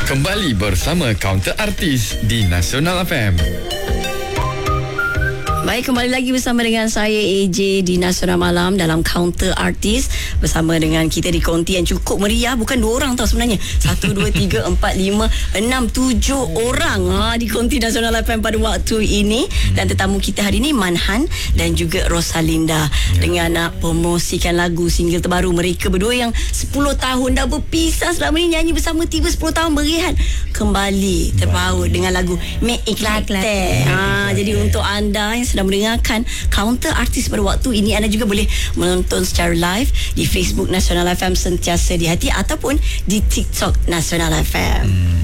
Kembali bersama Counter Artis di Nasional FM. Baik, kembali lagi bersama dengan saya AJ di Nasional Malam dalam Counter Artis bersama dengan kita di konti yang cukup meriah. Bukan 2 orang tau sebenarnya, 1, 2, 3, 4, 5, 6, 7 orang di konti Nasional FM pada waktu ini. Dan tetamu kita hari ini Manhan dan juga Rosalinda dengan promosikan lagu single terbaru mereka berdua yang 10 tahun dah berpisah selama ni, nyanyi bersama, tiba 10 tahun berehat kembali terpaut dengan lagu Mek Iklate. Jadi untuk anda yang sedang mendengarkan Counter Artis pada waktu ini, anda juga boleh menonton secara live di Facebook Nasional FM Sentiasa di Hati ataupun di TikTok Nasional FM.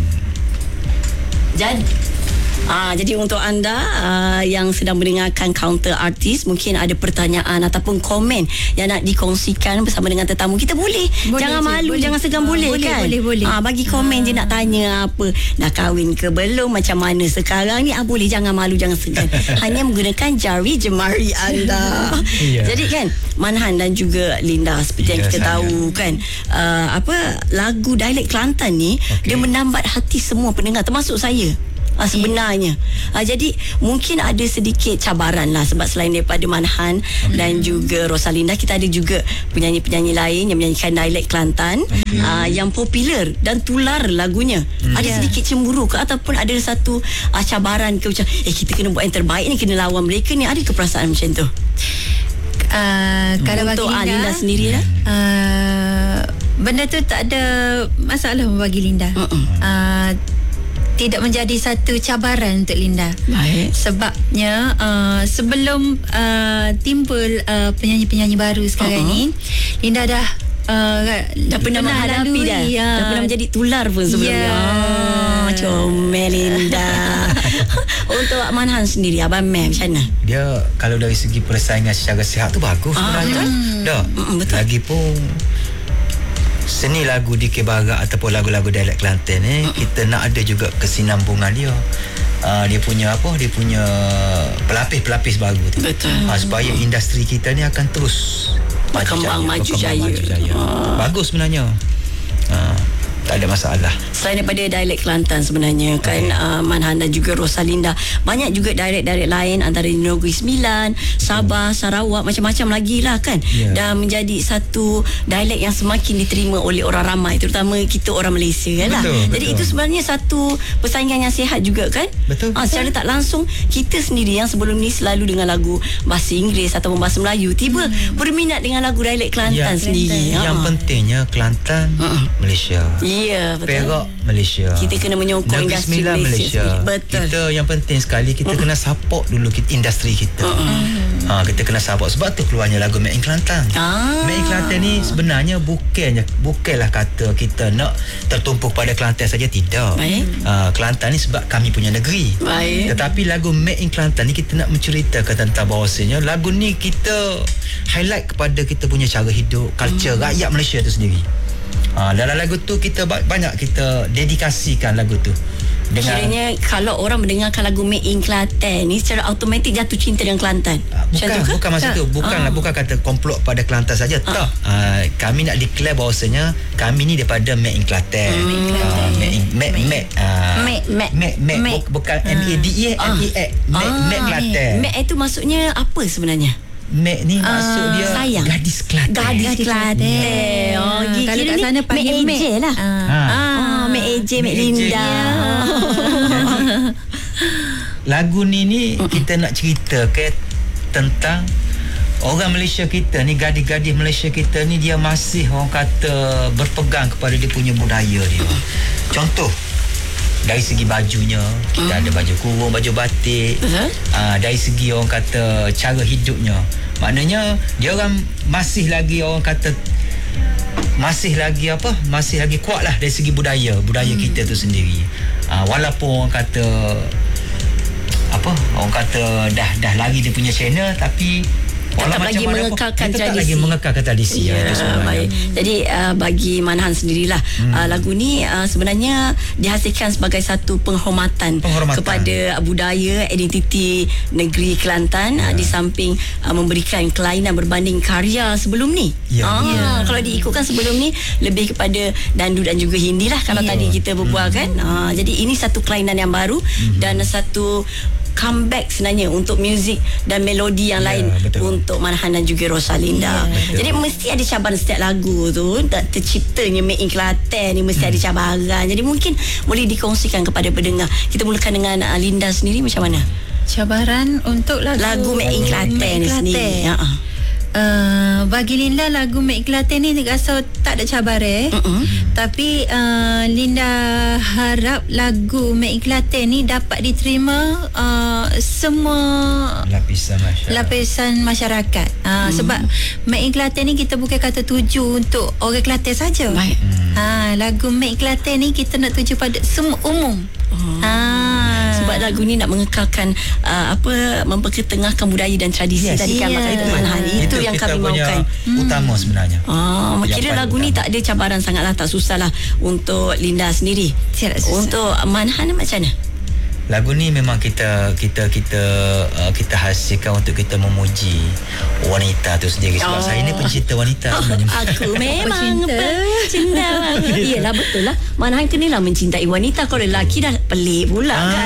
Jadi untuk anda yang sedang mendengarkan Counter Artis, mungkin ada pertanyaan ataupun komen yang nak dikongsikan bersama dengan tetamu kita, boleh jangan malu, jangan segan, boleh kan? Boleh. Bagi komen je, nak tanya apa, dah kahwin ke belum, macam mana sekarang ni, boleh, jangan malu, jangan segan. Hanya menggunakan jari jemari anda. Jadi kan Manhan dan juga Linda, seperti yang kita tahu kan, lagu dialek Kelantan ni dia menambat hati semua pendengar, termasuk saya. Sebenarnya jadi mungkin ada sedikit cabaran lah, sebab selain daripada Manhan dan juga Rosalinda, kita ada juga penyanyi-penyanyi lain yang menyanyikan dialek Kelantan yang popular dan tular lagunya. Ada sedikit cemburu ke, ataupun ada satu cabaran ke, macam kita kena buat yang terbaik ni, kena lawan mereka ni, ada ke perasaan macam tu? Kalau untuk bagi Linda sendiri lah, benda tu tak ada masalah bagi Linda. Tidak menjadi satu cabaran untuk Linda. Baik. Sebabnya sebelum timbul penyanyi-penyanyi baru sekarang ni, Linda dah pernah menghadapi dah pernah menjadi tular pun sebelumnya. Comel Linda. Untuk Manhan sendiri, Abang Mem macam mana? Dia kalau dari segi persaingan secara sihat tu bagus sebenarnya. Betul. Lagipun seni lagu di Barat ataupun lagu-lagu dialek Kelantan ni, kita nak ada juga kesinambungan dia. Dia punya pelapis-pelapis baru tu. Betul. Supaya industri kita ni akan terus berkembang maju jaya. Bagus sebenarnya. Tak ada masalah. Selain daripada dialek Kelantan sebenarnya kan, Manhan dan juga Rosalinda, banyak juga dialek-dialek lain, antara di Negeri Sembilan, Sabah, Sarawak, macam-macam lagi lah kan. Dan menjadi satu dialek yang semakin diterima oleh orang ramai, terutama kita orang Malaysia kan lah. Jadi itu sebenarnya satu persaingan yang sihat juga kan. Betul. Secara tak langsung, kita sendiri yang sebelum ni selalu dengan lagu bahasa Inggeris ataupun bahasa Melayu, tiba berminat dengan lagu dialek Kelantan sendiri. Yang pentingnya Kelantan, Malaysia. Ya, betul. Perak, Malaysia. Kita kena menyokong Negeri industri Sembilan, Malaysia. Betul. Kita yang penting sekali, kita kena support dulu industri kita. Kita kena support. Sebab tu keluarnya lagu Mek in Kelantan. Mek in Kelantan ni sebenarnya bukanlah kata kita nak tertumpu pada Kelantan saja, tidak. Kelantan ni sebab kami punya negeri. Tetapi lagu Mek in Kelantan ni kita nak menceritakan tentang bahawasanya lagu ni kita highlight kepada kita punya cara hidup, culture rakyat Malaysia tu sendiri. Dalam lagu tu kita banyak kita dedikasikan lagu tu. Kiranya kalau orang mendengarkan lagu Mek in Kelantan ni, secara automatik jatuh cinta dengan Kelantan. Bukan masa tu. Bukan kata komplot pada Kelantan saja. Tak. Kami nak declare bahawasanya kami ni daripada Mek in Kelantan. Mek bukan M-A-D-E, M-E-X. Mek Kelantan. Mek itu maksudnya apa sebenarnya? Mek ni maksud dia sayang. Gadis Kelantan. Gadis Kelantan. Kalau kat sana panggil Mek AJ lah. Mek AJ, Mek Linda. Lagu ni kita nak cerita tentang orang Malaysia kita ni, gadis-gadis Malaysia kita ni, dia masih orang kata berpegang kepada dia punya budaya dia. Contoh, dari segi bajunya, kita ada baju kurung, baju batik. Dari segi orang kata cara hidupnya, maknanya dia orang masih lagi orang kata masih lagi kuat lah dari segi budaya kita tu sendiri. Walaupun orang kata dah lari dia punya channel, tapi tetap lagi mengekalkan tradisi. Tetap lagi mengekalkan tradisi. Itu sebenarnya. Baik. Jadi bagi Manhan sendirilah lagu ni sebenarnya dihasilkan sebagai satu penghormatan kepada budaya, identiti negeri Kelantan, di samping memberikan kelainan berbanding karya sebelum ni. Kalau diikutkan sebelum ni lebih kepada dandu dan juga Hindi lah kalau tadi kita berbual kan. Jadi ini satu kelainan yang baru dan satu comeback sebenarnya untuk muzik dan melodi yang lain untuk Manhan dan juga Rosalinda. Jadi mesti ada cabaran setiap lagu tu. Terciptanya Made in Kelantan ni mesti ada cabaran. Jadi mungkin boleh dikongsikan kepada pendengar. Kita mulakan dengan Linda sendiri, macam mana cabaran untuk lagu Made in Kelantan ni sendiri? Bagi Linda, lagu Made in Kelantan ni rasa tak ada cabaran. Tapi Linda harap lagu Made in Kelantan ni dapat diterima semua lapisan masyarakat. Sebab Made in Kelantan ni kita bukan kata tuju untuk orang Kelantan saja. Lagu Made in Kelantan ni kita nak tuju pada semua umum. Sebab lagu ni nak mengekalkan memperketengahkan budaya dan tradisi tadi kan Pak Manhan. Itu yang kami mahukan. Utama sebenarnya. Kira lagu ni tak ada cabaran sangatlah, tak susahlah untuk Linda sendiri. Untuk Manhan macam mana? Lagu ni memang kita hasilkan untuk kita memuji wanita tu sendiri. Sebab saya ni pencinta wanita sebenarnya. Aku memang pencinta wanita. Iyalah, betul lah. Manhan kenalah mencintai wanita. Kalau lelaki dah pelik pula kan.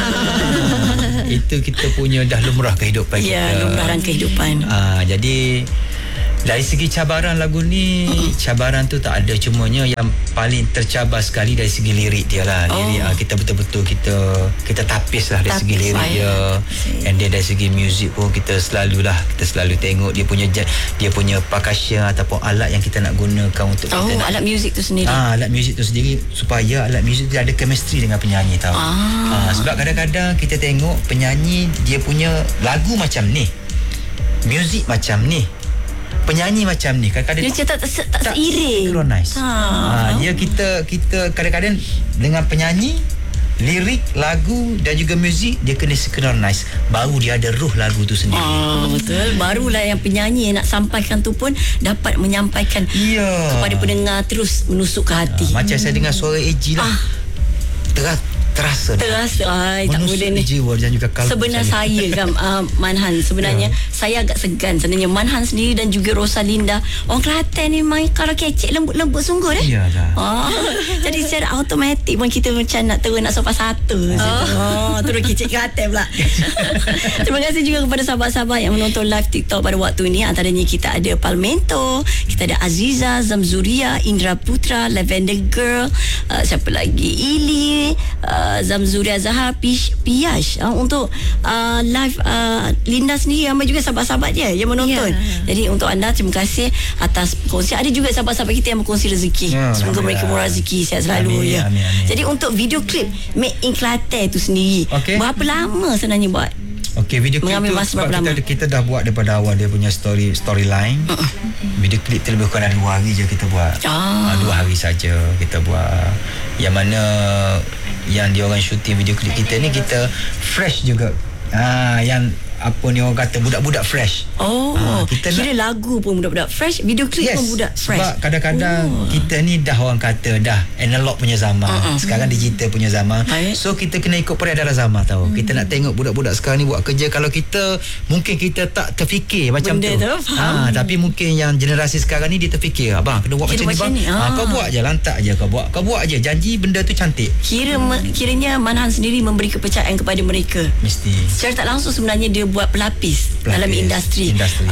Itu kita punya dah lumrah kehidupan kita. Ya, lumrah kehidupan. Jadi dari segi cabaran lagu ni, cabaran tu tak ada, cumanya yang paling tercabar sekali dari segi lirik dia lah. Lirik kita betul-betul kita tapis lah dari segi lirik dia. And then dari segi muzik pun kita selalu tengok dia punya percussion ataupun alat yang kita nak gunakan untuk kita alat muzik tu sendiri. Alat muzik tu sendiri supaya alat muzik tu ada chemistry dengan penyanyi tahu. Sebab kadang-kadang kita tengok penyanyi dia punya lagu macam ni, muzik macam ni, penyanyi macam ni, kadang-kadang dia tak seiring. Synchronize. Dia kita kadang-kadang dengan penyanyi, lirik, lagu dan juga muzik dia kena synchronize, baru dia ada ruh lagu tu sendiri. Betul. Barulah yang penyanyi yang nak sampaikan tu pun dapat menyampaikan kepada pendengar, terus menusuk ke hati. Macam saya dengar suara AG lah, terasa tak boleh ni jiwa dan juga kalbu. Sebenarnya saya kan Manhan sebenarnya saya agak segan sebenarnya. Manhan sendiri dan juga Rosalinda, orang Kelantan ni main kalau kecek lembut-lembut sungguh dah. Jadi secara automatik pun kita macam nak terus nak sopan satu. Terus kecek Kelantan pula. Terima kasih juga kepada sahabat-sahabat yang menonton live TikTok pada waktu ini. Antaranya kita ada Palmento, kita ada Aziza, Zamzuria, Indra Putra, Lavender Girl, siapa lagi, Ili, Zamzuria Zahar, Piyash. Untuk live Linda sendiri, ramai juga sahabat-sahabat dia yang menonton. Jadi untuk anda, terima kasih atas perkongsian. Ada juga sahabat-sahabat kita yang berkongsi rezeki. Semoga mereka murah rezeki, sihat selalu. Amin. Jadi untuk video klip Made in Kelantan tu sendiri, berapa lama sebenarnya buat? Video klip tu sebab kita dah buat daripada awal dia punya storyline. Video klip tu lebih kurang 2 hari je kita buat. 2 hari saja kita buat. Yang mana yang dia orang syuting video klip kita ni, kita fresh juga. Yang apa ni orang kata, budak-budak fresh. Kita kira lagu pun budak-budak fresh, video klip pun budak fresh. Sebab kadang-kadang kita ni dah orang kata dah analog punya zaman. Sekarang digital punya zaman. So kita kena ikut peredaran zaman tahu. Kita nak tengok budak-budak sekarang ni buat kerja. Kalau kita mungkin kita tak terfikir macam benda tu. Tapi mungkin yang generasi sekarang ni dia terfikir, abang kena buat macam ni bang. Kau buat je, lantak je kau buat je, janji benda tu cantik. Kiranya Manhan sendiri memberi kepercayaan kepada mereka. Mesti. Secara tak langsung sebenarnya dia buat pelapis dalam industri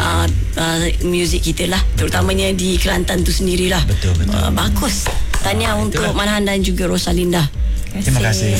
muzik kita lah, terutamanya di Kelantan tu sendirilah. Betul. Bagus. Tahniah untuk Manhan dan juga Rosalinda. Terima kasih.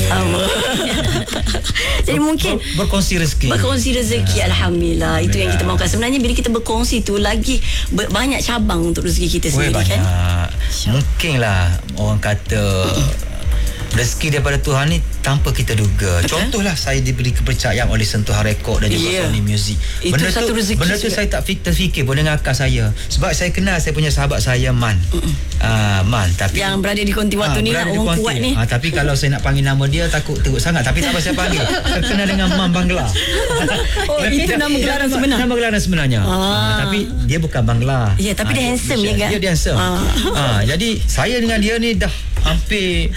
Jadi mungkin berkongsi rezeki. Alhamdulillah. Itu yang kita mahukan. Sebenarnya bila kita berkongsi tu lagi banyak cabang untuk rezeki kita sendiri. Banyak. Kan Mungkin lah orang kata rezeki daripada Tuhan ni tanpa kita duga. Contohlah saya diberi kepercayaan oleh Sentuhan Rekod dan juga Sony Music. Itu satu rezeki benda tu juga. saya tak terfikir pun dengan akal saya. Sebab saya kenal saya punya sahabat saya Man. Man, tapi yang berada di konti waktu ni lah, orang kuat ni. Tapi kalau saya nak panggil nama dia takut teruk sangat. Tapi tak apa saya panggil. Terkenal dengan Man Bangla. Itu nama gelaran sebenar. Nama gelaran sebenarnya. Tapi dia bukan Bangla. Ya, tapi dia handsome ya kan? Dia handsome. Jadi saya dengan dia ni dah hampir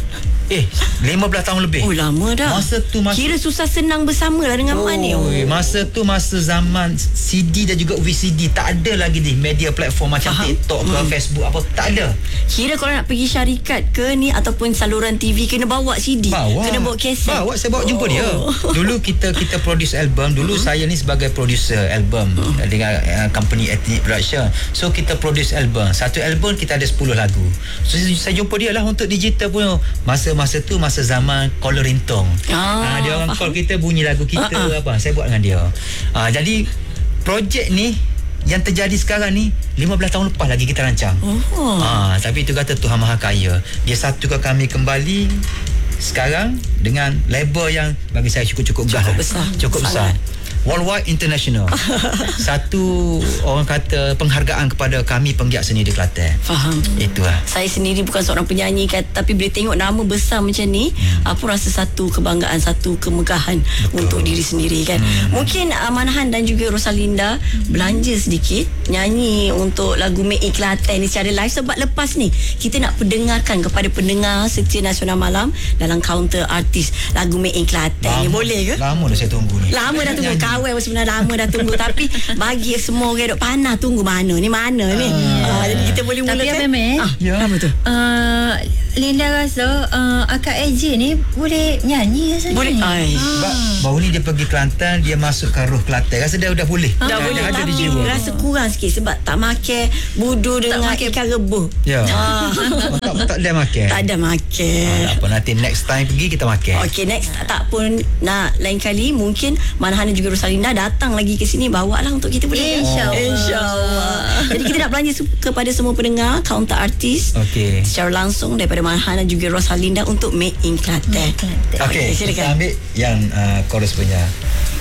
15 tahun lebih. Oh, lama dah. Kira susah senang bersama lah dengan Man ni. Masa tu masa zaman CD dan juga VCD, tak ada lagi di media platform macam TikTok ke Facebook apa, tak ada. Kira kalau nak pergi syarikat ke ni ataupun saluran TV kena bawa CD, kena bawa kaset. Saya bawa jumpa dia. Dulu kita produce album. Dulu saya ni sebagai producer album dengan company Ethnic Production. So kita produce album. Satu album kita ada 10 lagu. So saya jumpa dia lah untuk digital pun. Masa tu masa zaman caller ringtone. Dia orang call kita, bunyi lagu kita apa, saya buat dengan dia. Jadi projek ni yang terjadi sekarang ni 15 tahun lepas lagi kita rancang. Tapi itu kata Tuhan Maha Kaya, dia satukan kami kembali sekarang dengan label yang bagi saya cukup besar. Worldwide International. Satu orang kata penghargaan kepada kami penggiat seni di Kelantan. Faham. Itulah. Saya sendiri bukan seorang penyanyi tapi bila tengok nama besar macam ni, aku rasa satu kebanggaan, satu kemegahan untuk diri sendiri kan. Mungkin Manahan dan juga Rosalinda belanja sedikit nyanyi untuk lagu Make in Kelantan ni secara live, sebab lepas ni kita nak perdengarkan kepada pendengar setia Nasional Malam dalam kaunter artis lagu Make in Kelantan ni. Boleh ke? Lama dah saya tunggu ni. Lama dah tunggu. Kawan sebenarnya lama dah tunggu. Tapi bagi semua orang duk panah tunggu mana ni. Jadi kita boleh mulakan. Tapi Meme, apa tu? Linda rasa Akak AJ ni boleh nyanyi rasanya. Boleh. Sebab baru ni dia pergi Kelantan, dia masukkan roh Kelantan. Rasa dia dah boleh. Dah boleh, ada di tapi jiwa. rasa kurang sikit sebab tak makan budu dengan ikan rebus. Ya. Tak ada makan. Tak ada makan. Apa, nanti next time pergi kita makan. Okey, next tak pun nak lain kali mungkin Manahan dan juga Rosalinda datang lagi ke sini, bawa lah untuk kita boleh. InsyaAllah. Jadi kita nak belanja kepada semua pendengar kaunter artis secara langsung daripada Manahan dan juga Rosalinda untuk Make in Kelantan. Okey, silakan. kita ambil yang chorus punya.